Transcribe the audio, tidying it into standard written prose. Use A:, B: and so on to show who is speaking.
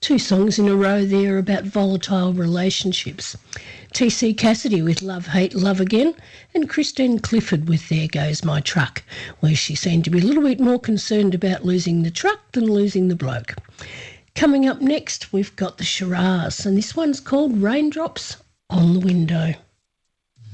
A: Two songs in a row there about volatile relationships. T.C. Cassidy with Love, Hate, Love Again, and Christine Clifford with There Goes My Truck, where she seemed to be a little bit more concerned about losing the truck than losing the bloke. Coming up next, we've got the Shiraz, and this one's called Raindrops on the Window.